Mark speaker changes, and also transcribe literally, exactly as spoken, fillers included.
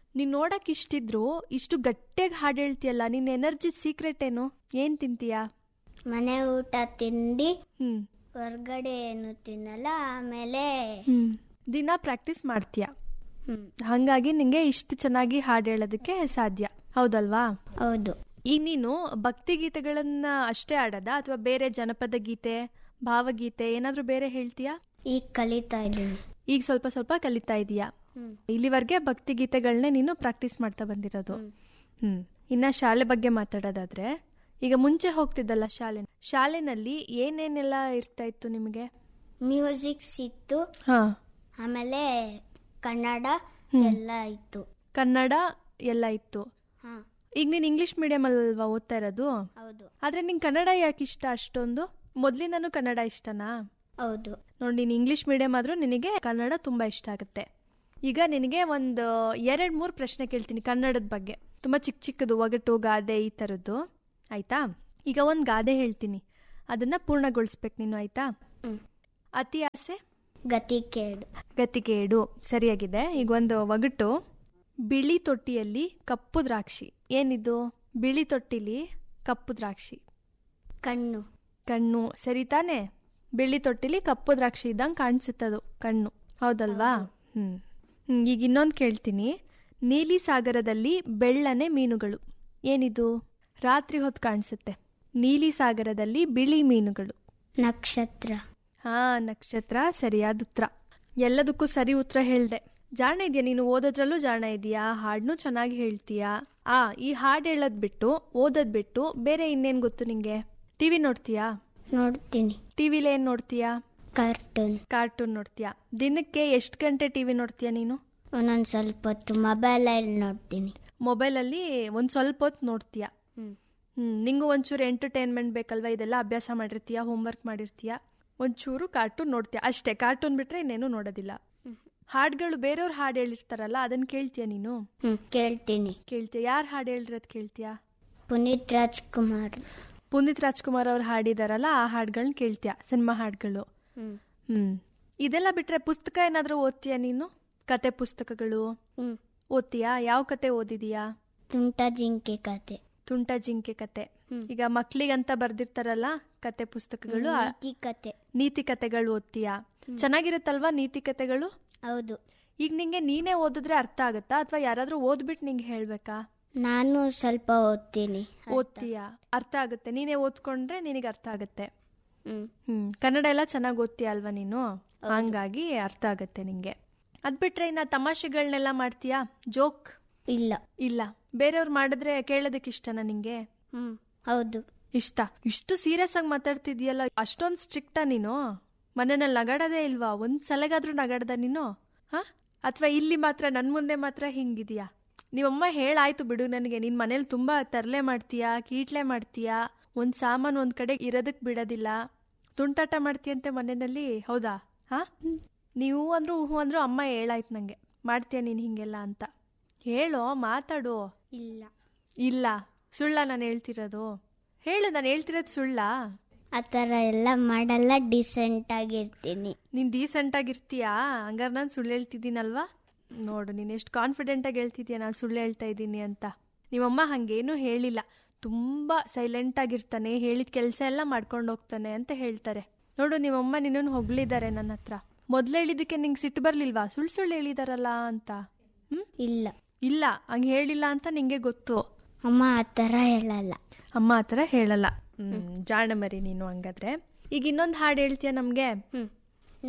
Speaker 1: ನೀನ್ ನೋಡಕ್ ಇಷ್ಟಿದ್ರು ಇಷ್ಟು ಗಟ್ಟಿಯಾಗಿ ಹಾಡು ಹೇಳ್ತೀಯಲ್ಲ, ನಿನ್ ಎನರ್ಜಿ ಸೀಕ್ರೆಟ್ ಏನು? ಏನ್ ತಿಂತೀಯಾ?
Speaker 2: ಮನೆ ಊಟ ತಿಂಡಿ,
Speaker 1: ಹ್ಮ್
Speaker 2: ಹೊರ್ಗಡೆ ಏನು ತಿನ್ನಲ್ಲ. ಆಮೇಲೆ
Speaker 1: ಹ್ಮ್ ದಿನ ಪ್ರಾಕ್ಟೀಸ್ ಮಾಡ್ತೀಯ, ಹಂಗಾಗಿ ನಿಂಗೆ ಇಷ್ಟು ಚೆನ್ನಾಗಿ ಹಾಡು ಹೇಳೋದಕ್ಕೆ ಸಾಧ್ಯ, ಹೌದಲ್ವಾ?
Speaker 2: ಹೌದು.
Speaker 1: ಈಗ ನೀನು ಭಕ್ತಿ ಗೀತೆಗಳನ್ನ ಅಷ್ಟೇ ಆಡೋದಾ ಅಥವಾ ಬೇರೆ ಜನಪದ ಗೀತೆ, ಭಾವಗೀತೆ ಏನಾದ್ರೂ ಬೇರೆ ಹೇಳ್ತೀಯಾ?
Speaker 2: ಈಗ ಕಲಿತಾ ಇದ್ದೀನಿ.
Speaker 1: ಈಗ ಸ್ವಲ್ಪ ಸ್ವಲ್ಪ ಕಲಿತಾ ಇದೀಯಾ. ಇಲ್ಲಿವರೆಗೆ ಭಕ್ತಿ ಗೀತೆಗಳನ್ನೇ ನೀನು ಪ್ರಾಕ್ಟೀಸ್ ಮಾಡ್ತಾ ಬಂದಿರೋದು. ಹ್ಮ್ ಇನ್ನ ಶಾಲೆ ಬಗ್ಗೆ ಮಾತಾಡೋದಾದ್ರೆ, ಈಗ ಮುಂಚೆ ಹೋಗ್ತಿದ್ದಲ್ಲ ಶಾಲೆ, ಶಾಲೆನಲ್ಲಿ ಏನೇನೆಲ್ಲ ಇರ್ತಾ ಇತ್ತು ನಿಮಗೆ?
Speaker 2: ಮ್ಯೂಸಿಕ್ಸ್ ಇತ್ತು,
Speaker 1: ಹಾ,
Speaker 2: ಆಮೇಲೆ ಕನ್ನಡ ಎಲ್ಲ ಇತ್ತು.
Speaker 1: ಕನ್ನಡ ಎಲ್ಲ ಇತ್ತು.
Speaker 2: ಹಾ.
Speaker 1: ಈಗ ನೀನ್ ಇಂಗ್ಲಿಷ್ ಮೀಡಿಯಂ ಅಲ್ವಾ ಓದ್ತಾ ಇರೋದು?
Speaker 2: ಹೌದು.
Speaker 1: ಆದ್ರೆ ನಿಂಗೆ ಕನ್ನಡ ಯಾಕೆ ಇಷ್ಟ ಅಷ್ಟೊಂದು? ಮೊದ್ಲಿಂದನೂ ಕನ್ನಡ ಇಷ್ಟನಾ?
Speaker 2: ಹೌದು.
Speaker 1: ನೋಡಿ, ನೀನ್ ಇಂಗ್ಲಿಷ್ ಮೀಡಿಯಂ ಆದ್ರೂ ನಿನಗೆ ಕನ್ನಡ ತುಂಬಾ ಇಷ್ಟ ಆಗುತ್ತೆ. ಈಗ ನಿನಗೆ ಒಂದು ಎರಡ್ ಮೂರ್ ಪ್ರಶ್ನೆ ಕೇಳ್ತೀನಿ ಕನ್ನಡದ ಬಗ್ಗೆ, ತುಂಬಾ ಚಿಕ್ಕ ಚಿಕ್ಕದು, ಒಗಟು, ಗಾದೆ ಈ ತರದ್ದು, ಆಯ್ತಾ? ಈಗ ಒಂದ್ ಗಾದೆ ಹೇಳ್ತೀನಿ, ಅದನ್ನ ಪೂರ್ಣಗೊಳಿಸ್ಬೇಕು ನೀನು, ಆಯ್ತಾ? ಅತಿ ಆಸೆ
Speaker 2: ಗತಿ ಕೇಡು.
Speaker 1: ಗತಿ ಕೇಡು, ಸರಿಯಾಗಿದೆ. ಈಗ ಒಂದು ಒಗಟು, ಬಿಳಿ ತೊಟ್ಟಿಯಲ್ಲಿ ಕಪ್ಪು ದ್ರಾಕ್ಷಿ. ಏನಿದು? ಬಿಳಿ ತೊಟ್ಟಿಲಿ ಕಪ್ಪು ದ್ರಾಕ್ಷಿ.
Speaker 2: ಕಣ್ಣು.
Speaker 1: ಕಣ್ಣು, ಸರಿ ತಾನೆ? ಬಿಳಿ ತೊಟ್ಟಿಲಿ ಕಪ್ಪು ದ್ರಾಕ್ಷಿ ಇದ್ದಂಗೆ ಕಾಣಿಸುತ್ತದು ಕಣ್ಣು, ಹೌದಲ್ವಾ? ಹ್ಮ್ ಹ್ಮ್ ಈಗ ಇನ್ನೊಂದು ಕೇಳ್ತೀನಿ, ನೀಲಿ ಸಾಗರದಲ್ಲಿ ಬೆಳ್ಳನೆ ಮೀನುಗಳು. ಏನಿದು? ರಾತ್ರಿ ಹೊತ್ತು ಕಾಣಿಸುತ್ತೆ. ನೀಲಿ ಸಾಗರದಲ್ಲಿ ಬಿಳಿ ಮೀನುಗಳು.
Speaker 2: ನಕ್ಷತ್ರ.
Speaker 1: ಹಾ, ನಕ್ಷತ್ರ, ಸರಿಯಾದ ಉತ್ತರ. ಎಲ್ಲದಕ್ಕೂ ಸರಿ ಉತ್ತರ ಹೇಳ್ದೆ. ಜಾಣ ಇದೆಯಾ ನೀನು, ಓದೋದ್ರಲ್ಲೂ ಜಾಣ ಇದೆಯಾ, ಹಾಡ್ನು ಚೆನ್ನಾಗಿ ಹೇಳ್ತೀಯಾ. ಆ ಈ ಹಾಡು ಹೇಳೋದ್ ಬಿಟ್ಟು ಓದೋದ್ ಬಿಟ್ಟು ಬೇರೆ ಇನ್ನೇನ್ ಗೊತ್ತು ನಿಂಗೆ? ಟಿವಿ ನೋಡ್ತೀಯಾ?
Speaker 2: ನೋಡ್ತೀನಿ.
Speaker 1: ಟಿವಿಲಿ ಏನ್ ನೋಡ್ತೀಯಾ?
Speaker 2: ಕಾರ್ಟೂನ್.
Speaker 1: ಕಾರ್ಟೂನ್ ನೋಡ್ತೀಯಾ? ದಿನಕ್ಕೆ ಎಷ್ಟು ಗಂಟೆ ಟಿವಿ ನೋಡ್ತೀಯಾ ನೀನು?
Speaker 2: ಒಂದೊಂದ್ ಸ್ವಲ್ಪ ಹೊತ್ತು ಮೊಬೈಲಲ್ಲಿ ನೋಡ್ತೀನಿ.
Speaker 1: ಮೊಬೈಲಲ್ಲಿ ಒಂದ್ ಸ್ವಲ್ಪ ಹೊತ್ತು ನೋಡ್ತೀಯಾ? ಹ್ಮ್ ನಿಂಗೂ ಒಂಚೂರು ಎಂಟರ್ಟೈನ್ಮೆಂಟ್ ಬೇಕಲ್ವಾ? ಇದೆಲ್ಲ ಅಭ್ಯಾಸ ಮಾಡಿರ್ತೀಯಾ, ಹೋಮ್ವರ್ಕ್ ಮಾಡಿರ್ತೀಯಾ, ಒಂಚೂರು ಕಾರ್ಟೂನ್ ನೋಡ್ತೀಯಾ ಅಷ್ಟೇ. ಕಾರ್ಟೂನ್ ಬಿಟ್ರೆ ಇನ್ನೇನು ನೋಡೋದಿಲ್ಲ. ಹಾಡುಗಳು ಬೇರೆಯವ್ರ ಹಾಡು ಹೇಳಿರ್ತಾರಲ್ಲ, ಅದನ್ನ ಕೇಳ್ತೀಯಾ ನೀನು?
Speaker 2: ಕೇಳ್ತೀನಿ.
Speaker 1: ಕೇಳ್ತೀಯ? ಯಾರು ಹಾಡು ಹೇಳಿರೋದು ಕೇಳ್ತೀಯಾ?
Speaker 2: ಪುನೀತ್ ರಾಜ್ಕುಮಾರ್.
Speaker 1: ಪುನೀತ್ ರಾಜ್ಕುಮಾರ್ ಅವ್ರು ಹಾಡಿದಾರಲ್ಲ, ಆ ಹಾಡುಗಳನ್ನ ಕೇಳ್ತೀಯಾ, ಸಿನಿಮಾ ಹಾಡುಗಳು. ಹ್ಮ್ ಇದೆಲ್ಲ ಬಿಟ್ರೆ ಪುಸ್ತಕ ಏನಾದ್ರೂ ಓದ್ತೀಯಾ ನೀನು? ಕತೆ ಪುಸ್ತಕಗಳು ಓದ್ತೀಯಾ? ಯಾವ ಕತೆ ಓದಿದೀಯಾ?
Speaker 2: ತುಂಟ ಜಿಂಕೆ ಕತೆ.
Speaker 1: ತುಂಟ ಜಿಂಕೆ ಕತೆ. ಈಗ ಮಕ್ಳಿಗಂತ ಬರ್ದಿರ್ತಾರಲ್ಲ ಕತೆ ಪುಸ್ತಕಗಳು,
Speaker 2: ನೀತಿ ಕತೆ.
Speaker 1: ನೀತಿ ಕತೆಗಳು ಓದ್ತೀಯಾ? ಚೆನ್ನಾಗಿರುತ್ತಲ್ವಾ ನೀತಿ ಕತೆಗಳು?
Speaker 2: ಹೌದು.
Speaker 1: ಈಗ ನಿಂಗೆ ನೀನೇ ಓದಿದ್ರೆ ಅರ್ಥ ಆಗತ್ತಾ ಅಥವಾ ಯಾರಾದ್ರೂ ಓದ್ಬಿಟ್ಟು ನಿಂಗೆ ಹೇಳ್ಬೇಕಾ?
Speaker 2: ನಾನು ಸ್ವಲ್ಪ ಓದ್ತೀನಿ.
Speaker 1: ಓದ್ತೀಯಾ? ಅರ್ಥ ಆಗುತ್ತೆ. ನೀನೇ ಓದ್ಕೊಂಡ್ರೆ ನಿನಗೆ ಅರ್ಥ ಆಗುತ್ತೆ. ಹ್ಮ್ ಕನ್ನಡ ಎಲ್ಲ ಚೆನ್ನಾಗಿ ಓದ್ತೀಯ ಅಲ್ವಾ ನೀನು, ಹಂಗಾಗಿ ಅರ್ಥ ಆಗತ್ತೆ ನಿಂಗೆ. ಅದ್ ಬಿಟ್ರೆ ಇನ್ನ ತಮಾಷೆಗಳನ್ನೆಲ್ಲ ಮಾಡ್ತೀಯಾ? ಜೋಕ್? ಇಲ್ಲ. ಇಲ್ಲ. ಬೇರೆಯವ್ರು ಮಾಡಿದ್ರೆ ಕೇಳೋದಕ್ಕೆ ಇಷ್ಟನಾ ನಿಂಗೆ?
Speaker 2: ಹ್ಮ್ ಹೌದು,
Speaker 1: ಇಷ್ಟ. ಇಷ್ಟು ಸೀರಿಯಸ್ ಆಗಿ ಮಾತಾಡ್ತಿದ್ಯಲ್ಲ, ಅಷ್ಟೊಂದ್ ಸ್ಟ್ರಿಕ್ಟಾ ನೀನು? ಮನೆಯಲ್ಲಿ ನಗಾಡೋದೇ ಇಲ್ವಾ? ಒಂದ್ ಸಲಗಾದ್ರೂ ನಗಾಡ್ದ ನೀನು? ಹ ಅಥವಾ ಇಲ್ಲಿ ಮಾತ್ರ ನನ್ ಮುಂದೆ ಮಾತ್ರ ಹಿಂಗಿದ್ಯಾ? ನೀವಮ್ಮ ಹೇಳಾಯ್ತು ಬಿಡು ನನಗೆ, ನಿನ್ ಮನೇಲಿ ತುಂಬಾ ತರ್ಲೆ ಮಾಡ್ತೀಯಾ, ಕೀಟ್ಲೆ ಮಾಡ್ತೀಯಾ, ಒಂದ್ ಸಾಮಾನು ಒಂದ್ ಕಡೆ ಇರೋದಕ್ ಬಿಡೋದಿಲ್ಲ, ತುಂಟಾಟ ಮಾಡ್ತೀಯಂತೆ ಮನೆಯಲ್ಲಿ, ಹೌದಾ? ಹಾ ನೀವು ಅಂದ್ರು ಹೂ ಅಂದ್ರು ಅಮ್ಮ ಹೇಳಾಯ್ತು ನಂಗೆ, ಮಾಡ್ತೀಯ ನೀನ್ ಹಿಂಗೆಲ್ಲ ಅಂತ. ಹೇಳೋ, ಮಾತಾಡು.
Speaker 2: ಇಲ್ಲ. ಇಲ್ಲ.
Speaker 1: ಸುಳ್ಳ ನಾನು ಹೇಳ್ತಿರೋದು? ಹೇಳು, ನಾನು ಹೇಳ್ತಿರೋದು ಸುಳ್ಳ?
Speaker 2: ಆ ಥರ ಎಲ್ಲ ಮಾಡಲ್ಲ, ಡೀಸೆಂಟ್ ಆಗಿರ್ತೀನಿ.
Speaker 1: ನೀನ್ ಡೀಸೆಂಟ್ ಆಗಿರ್ತೀಯಾ? ಹಂಗಾರೆ ನಾನು ಸುಳ್ಳು ಹೇಳ್ತಿದ್ದೀನಲ್ವಾ? ನೋಡು ನೀನ್ ಎಷ್ಟು ಕಾನ್ಫಿಡೆಂಟ್ ಆಗಿ ಹೇಳ್ತಿದ್ಯಾ ನಾನು ಸುಳ್ಳು ಹೇಳ್ತಾ ಇದ್ದೀನಿ ಅಂತ. ನಿಮ್ಮಮ್ಮ ಹಂಗೇನು ಹೇಳಿಲ್ಲ, ತುಂಬಾ ಸೈಲೆಂಟ್ ಆಗಿರ್ತಾನೆ, ಹೇಳಿದ ಕೆಲಸ ಎಲ್ಲ ಮಾಡ್ಕೊಂಡು ಹೋಗ್ತಾನೆ ಅಂತ ಹೇಳ್ತಾರೆ. ನೋಡು ನಿಮ್ಮಮ್ಮ ನಿನ್ನನ್ನು ಹೊಗಳಿದ್ದಾರೆ ನನ್ನ ಹತ್ರ. ಮೊದ್ಲು ಹೇಳಿದಕ್ಕೆ ನಿಂಗೆ ಸಿಟ್ಟು ಬರ್ಲಿಲ್ವಾ? ಸುಳ್ಳು ಸುಳ್ಳು ಹೇಳಿದಾರಲ್ಲ ಅಂತ? ಹ್ಮ್
Speaker 2: ಇಲ್ಲ.
Speaker 1: ಇಲ್ಲ, ಹಂಗ ಹೇಳಿಲ್ಲ ಅಂತ ನಿಂಗೆ ಗೊತ್ತು.
Speaker 2: ಅಮ್ಮ ಆ ಥರ ಹೇಳಲ್ಲ.
Speaker 1: ಅಮ್ಮ ಆ ಥರ ಹೇಳಲ್ಲ. ಹ್ಮ್ ಜಾಣ ಮರಿ ನೀನು ಹಂಗಾದ್ರೆ. ಈಗ ಇನ್ನೊಂದು ಹಾಡು ಹೇಳ್ತೀಯ ನಮ್ಗೆ?
Speaker 2: ಹ್ಮ್